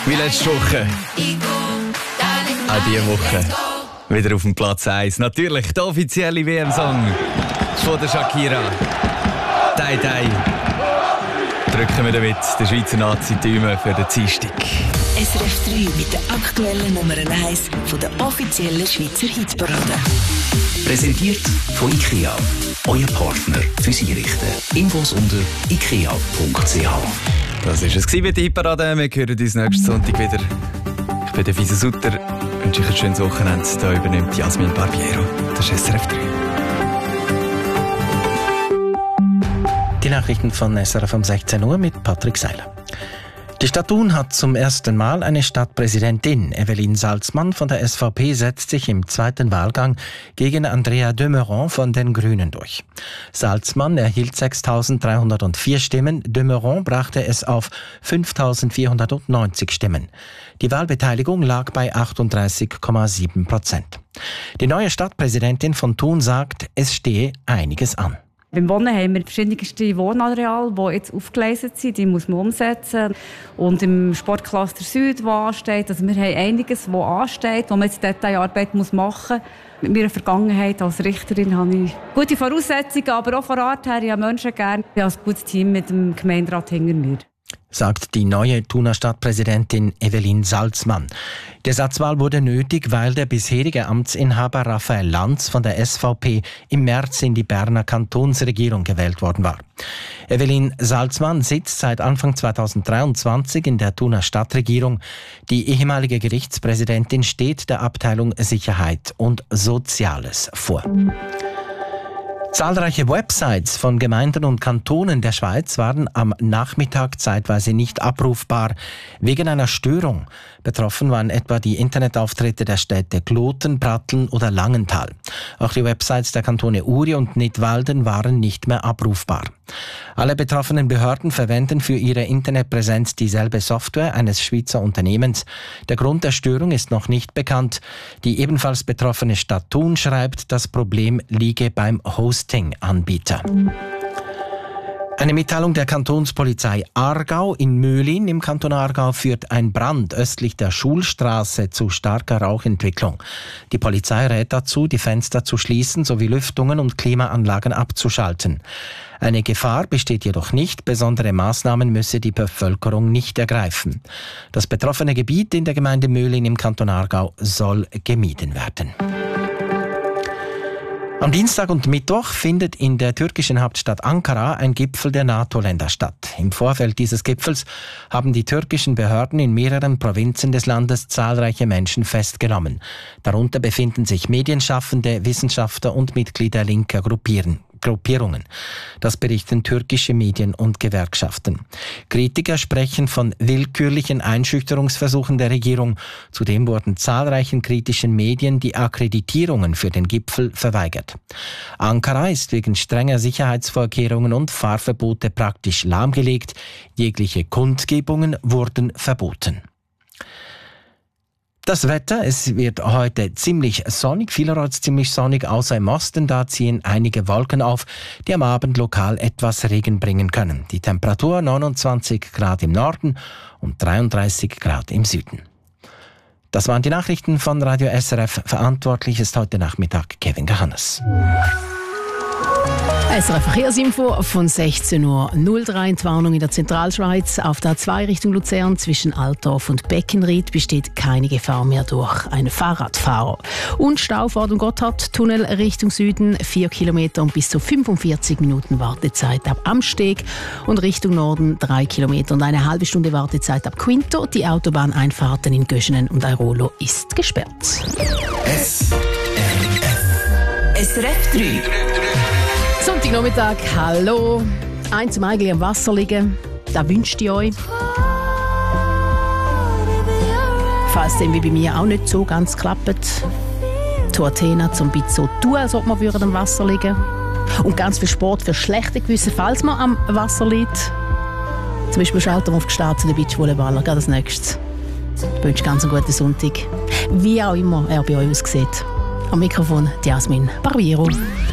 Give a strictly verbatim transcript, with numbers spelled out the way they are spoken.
Wie letzte Woche. Auch diese Woche. Wieder auf dem Platz eins. Natürlich der offizielle W M-Song von der Shakira. «Dai Dai». Drücken wir damit den Schweizer Nazi die Daumen für den Dienstag. S R F drei mit der aktuellen Nummer eins von der offiziellen Schweizer Hitparade. Präsentiert von IKEA. Euer Partner fürs Einrichten. Infos unter ikea punkt c h. Das war es mit der Hitparade. Wir hören uns nächsten Sonntag wieder. Ich bin der Fisa Sutter. Ich wünsche euch ein schönes Wochenende. Hier übernimmt Jasmin Barbiero. Das ist S R F drei. Die Nachrichten von S R F um sechzehn Uhr mit Patrick Seiler. Die Stadt Thun hat zum ersten Mal eine Stadtpräsidentin. Evelyn Salzmann von der S V P setzt sich im zweiten Wahlgang gegen Andrea de Meuron von den Grünen durch. Salzmann erhielt sechstausenddreihundertvier Stimmen, de Meuron brachte es auf fünftausendvierhundertneunzig Stimmen. Die Wahlbeteiligung lag bei achtunddreißig Komma sieben Prozent. Die neue Stadtpräsidentin von Thun sagt, es stehe einiges an. Beim Wohnen haben wir verschiedenste Wohnareale, die jetzt aufgegleist sind, die muss man umsetzen. Und im Sportcluster Süd, das ansteht, also wir haben einiges, das ansteht, wo man jetzt Detailarbeit machen muss. Mit meiner Vergangenheit als Richterin habe ich gute Voraussetzungen, aber auch von Art her, ich habe Menschen gerne. Ich habe ein gutes Team mit dem Gemeinderat hinter mir. Sagt die neue Thuner Stadtpräsidentin Evelyn Salzmann. Die Ersatzwahl wurde nötig, weil der bisherige Amtsinhaber Raphael Lanz von der S V P im März in die Berner Kantonsregierung gewählt worden war. Evelyn Salzmann sitzt seit Anfang zweitausenddreiundzwanzig in der Thuner Stadtregierung. Die ehemalige Gerichtspräsidentin steht der Abteilung Sicherheit und Soziales vor. Zahlreiche Websites von Gemeinden und Kantonen der Schweiz waren am Nachmittag zeitweise nicht abrufbar, wegen einer Störung. Betroffen waren etwa die Internetauftritte der Städte Kloten, Pratteln oder Langenthal. Auch die Websites der Kantone Uri und Nidwalden waren nicht mehr abrufbar. Alle betroffenen Behörden verwenden für ihre Internetpräsenz dieselbe Software eines Schweizer Unternehmens. Der Grund der Störung ist noch nicht bekannt. Die ebenfalls betroffene Stadt Thun schreibt, das Problem liege beim Hosting-Anbieter. Eine Mitteilung der Kantonspolizei Aargau in Möhlin im Kanton Aargau führt ein Brand östlich der Schulstraße zu starker Rauchentwicklung. Die Polizei rät dazu, die Fenster zu schließen sowie Lüftungen und Klimaanlagen abzuschalten. Eine Gefahr besteht jedoch nicht, besondere Maßnahmen müsse die Bevölkerung nicht ergreifen. Das betroffene Gebiet in der Gemeinde Möhlin im Kanton Aargau soll gemieden werden. Am Dienstag und Mittwoch findet in der türkischen Hauptstadt Ankara ein Gipfel der NATO-Länder statt. Im Vorfeld dieses Gipfels haben die türkischen Behörden in mehreren Provinzen des Landes zahlreiche Menschen festgenommen. Darunter befinden sich Medienschaffende, Wissenschaftler und Mitglieder linker Gruppierungen. Gruppierungen. Das berichten türkische Medien und Gewerkschaften. Kritiker sprechen von willkürlichen Einschüchterungsversuchen der Regierung. Zudem wurden zahlreichen kritischen Medien die Akkreditierungen für den Gipfel verweigert. Ankara ist wegen strenger Sicherheitsvorkehrungen und Fahrverbote praktisch lahmgelegt. Jegliche Kundgebungen wurden verboten. Das Wetter, es wird heute ziemlich sonnig, vielerorts ziemlich sonnig, außer im Osten, da ziehen einige Wolken auf, die am Abend lokal etwas Regen bringen können. Die Temperatur neunundzwanzig Grad im Norden und dreiunddreißig Grad im Süden. Das waren die Nachrichten von Radio S R F. Verantwortlich ist heute Nachmittag Kevin Gahannes. S R F Verkehrsinfo von sechzehn Uhr null drei. Die Warnung in der Zentralschweiz. Auf der A zwei Richtung Luzern zwischen Altdorf und Beckenried besteht keine Gefahr mehr durch einen Fahrradfahrer. Und Stau vor dem Gotthardtunnel Richtung Süden, vier Kilometer und bis zu fünfundvierzig Minuten Wartezeit ab Amsteg. Und Richtung Norden drei Kilometer und eine halbe Stunde Wartezeit ab Quinto. Die Autobahneinfahrten in Göschenen und Airolo ist gesperrt. S R F. S R F drei. Sonntagnachmittag, hallo. Ein zum eigentlich am Wasser liegen, das wünscht ihr euch. Falls dem wie bei mir auch nicht so ganz klappt, zu Athena zum bisschen so tun, als ob wir am Wasser liegen. Und ganz viel Sport für schlechte Gewissen, falls man am Wasser liegt. Zum Beispiel schalten wir auf die Start zu den Beachvolleyballer, gerade als nächstes. Ich wünsche ganz einen guten Sonntag. Wie auch immer er bei euch aussieht. Am Mikrofon Jasmin Barbiero.